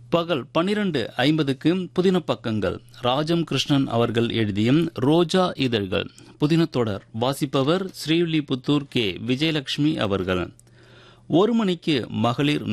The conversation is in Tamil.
பகல் 12:50க்கு புதின பக்கங்கள் ராஜம் கிருஷ்ணன் அவர்கள் எழுதிய ரோஜா இதழ்கள் புதின தொடர் வாசிப்பவர் ஸ்ரீவில்லிபுத்தூர் கே. விஜயலட்சுமி அவர்கள். 1 மணிக்கு மகளிர்